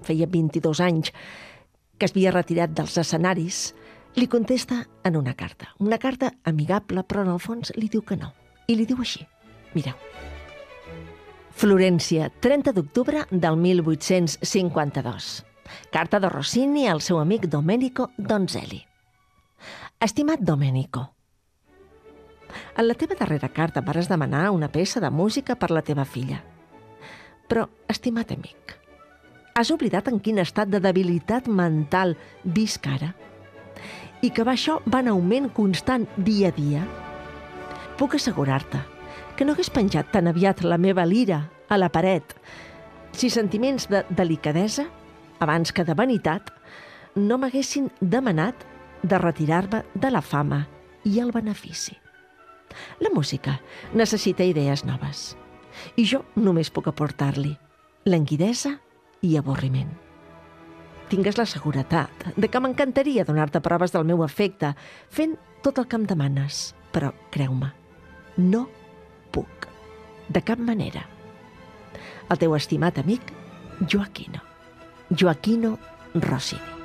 feia 22 anys, que es havia retirat dels escenaris, li contesta en una carta. Una carta amigable, però en el fons li diu que no. I li diu així. Mireu. Florència, 30 d'octubre del 1852. Carta de Rossini al seu amic Domenico Donzelli. Estimat Domenico, en la teva darrera carta em vas demanar una peça de música per la teva filla. Però, estimat amic, has oblidat en quin estat de debilitat mental visc ara? I que això va en augment constant dia a dia? Puc assegurar-te que no hagués penjat tan aviat la meva lira a la paret si sentiments de delicadesa, abans que de vanitat, no m'haguessin demanat de retirar-me de la fama i el benefici. La música necessita idees noves i jo només puc aportar-li languidesa i avorriment. Tingues la seguretat de que m'encantaria donar-te proves del meu afecte fent tot el que em demanes, però creu-me, no puc, de cap manera. El teu estimat amic, Gioachino Rossini.